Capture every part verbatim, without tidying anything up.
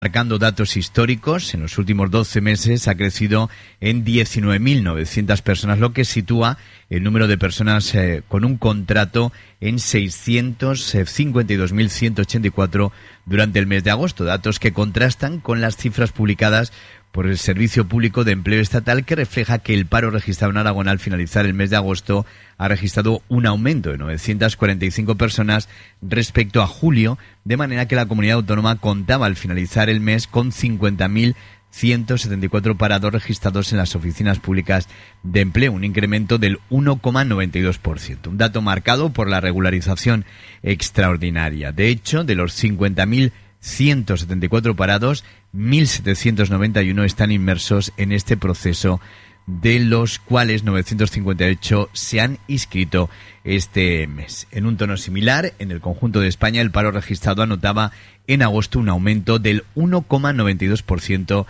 Marcando datos históricos, en los últimos doce meses ha crecido en diecinueve mil novecientas personas, lo que sitúa el número de personas eh, con un contrato en seiscientos cincuenta y dos mil ciento ochenta y cuatro durante el mes de agosto. Datos que contrastan con las cifras publicadas por el Servicio Público de Empleo Estatal, que refleja que el paro registrado en Aragón al finalizar el mes de agosto ha registrado un aumento de novecientas cuarenta y cinco personas respecto a julio, de manera que la comunidad autónoma contaba al finalizar el mes con cincuenta mil ciento setenta y cuatro parados registrados en las oficinas públicas de empleo, un incremento del uno coma noventa y dos por ciento, un dato marcado por la regularización extraordinaria. De hecho, de los cincuenta mil ciento setenta y cuatro parados, mil setecientos noventa y uno están inmersos en este proceso, de los cuales novecientos cincuenta y ocho se han inscrito este mes. En un tono similar, en el conjunto de España, el paro registrado anotaba en agosto un aumento del uno coma noventa y dos por ciento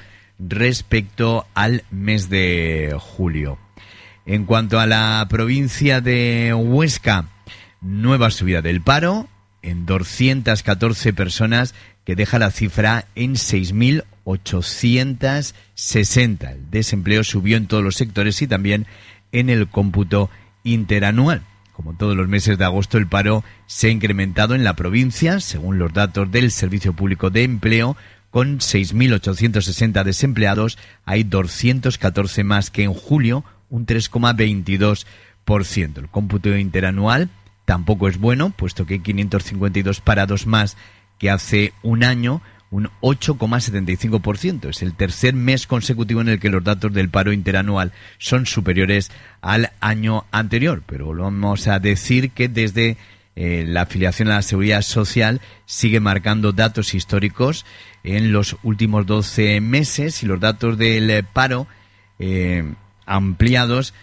respecto al mes de julio. En cuanto a la provincia de Huesca, nueva subida del paro en doscientas catorce personas, que deja la cifra en seis mil ochocientos sesenta. El desempleo subió en todos los sectores y también en el cómputo interanual. Como todos los meses de agosto, el paro se ha incrementado en la provincia, según los datos del Servicio Público de Empleo. Con seis mil ochocientos sesenta desempleados, hay doscientos catorce más que en julio, un tres coma veintidós por ciento. El cómputo interanual tampoco es bueno, puesto que hay quinientos cincuenta y dos parados más que hace un año, un ocho coma setenta y cinco por ciento. Es el tercer mes consecutivo en el que los datos del paro interanual son superiores al año anterior. Pero vamos a decir que desde eh, la afiliación a la Seguridad Social sigue marcando datos históricos en los últimos doce meses, y los datos del paro eh, ampliados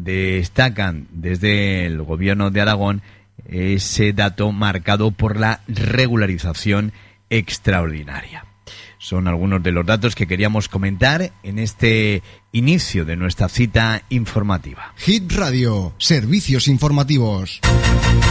destacan desde el Gobierno de Aragón ese dato marcado por la regularización extraordinaria. Son algunos de los datos que queríamos comentar en este inicio de nuestra cita informativa. Hit Radio, servicios informativos.